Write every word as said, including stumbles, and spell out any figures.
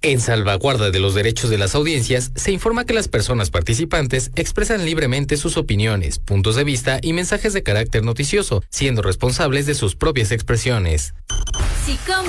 En salvaguarda de los derechos de las audiencias, se informa que las personas participantes expresan libremente sus opiniones, puntos de vista y mensajes de carácter noticioso, siendo responsables de sus propias expresiones.